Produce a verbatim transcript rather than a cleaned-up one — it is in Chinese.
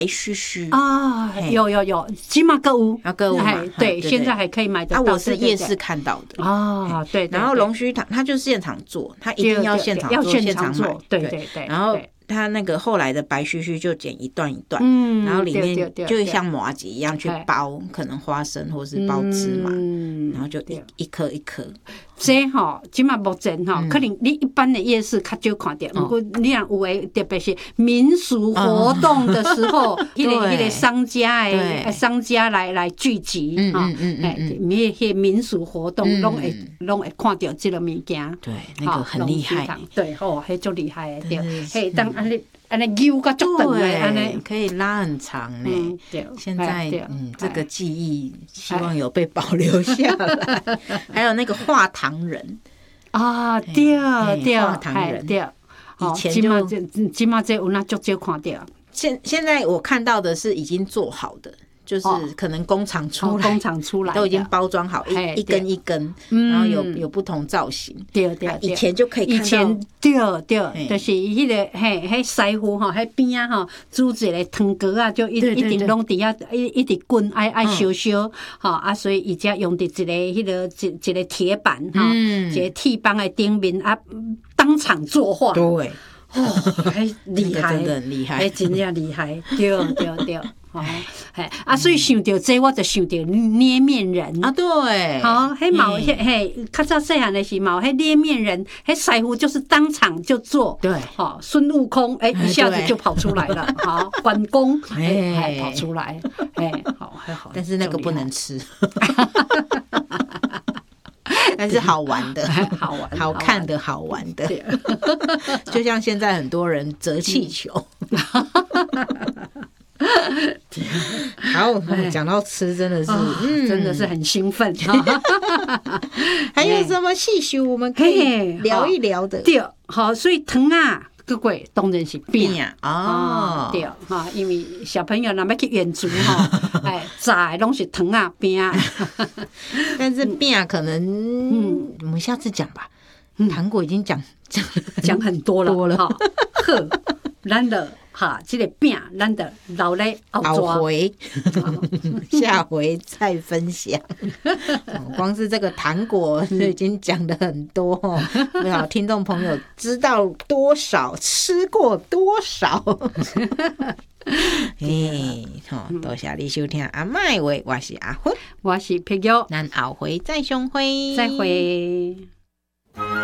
须须啊，有有有，起码购物要购物嘛， 对，现在还可以买得到。 啊，我是夜市看到的啊，对。 然后龙须糖，它就是现场做，它一定要现场做，现场买， 对对对。 然后它那个后来的白须须就剪一段一段，嗯，然后里面就像麻糬一样去包，可能花生或是包芝麻，然后就一一颗一颗。 这吼，即马目前吼，可能你一般的夜市较少看到，不过你若有诶，特别是民俗活动的时候，迄个迄个商家诶，商家来来聚集哈，哎，迄迄民俗活动拢会拢会看到这个物件， 对，那个很厉害， 对，吼，迄足厉害的，对，嘿，当安尼。安尼揪甲足长诶，安尼可以拉很长呢。嗯，对。现在嗯，这个记忆希望有被保留下来。还有那个画糖人啊，对对， 画糖人对。以前就今嘛这有那足少看到。 现现在我看到的是已经做好的。就是可能工厂出来， 工厂出来都已经包装好，一一根一根，然后有有不同造型。 对对， 以前就可以看到， 以前对对，就是迄个嘿，迄师傅吼，迄边啊吼，煮一个汤锅啊，就一一定拢伫遐一一直滚，爱爱烧烧，吼啊，所以伊才用伫一个迄个一一个铁板哈，一个铁板的顶面啊，当场作画。 对， 哦，还厉害， 真的很厉害， 还真正厉害，对对对。哦，嘿啊，所以想到这，我就想到捏面人啊，对， 好，迄毛迄嘿，较早细汉的时毛，迄捏面人，迄师傅就是当场就做， 对， 好，孙悟空哎，一下子就跑出来了，好，关公哎，跑出来，哎，好，还好， 但是那个不能吃。但是好玩的， 好玩， 好看的，好玩的，就像现在很多人折气球。好，讲到吃真的是， 嗯，真的是很兴奋。 还有什么细数我们可以聊一聊的？ 对，好，所以糖啊，各位当然是饼哦， 对哈，因为小朋友若要去远足哈，哎，炸拢是糖啊饼啊， 但是饼可能，嗯，我们下次讲吧。糖果已经讲讲讲很多了， 多了。 好，咱的哈，这个饼咱的留咧后回，下回再分享。光是这个糖果就已经讲得很多哦，不知道听众朋友知道多少，吃过多少。哎，好，多谢你收听阿麦话，我是阿芬， 我是碧玉， 咱后回再相会， 再会。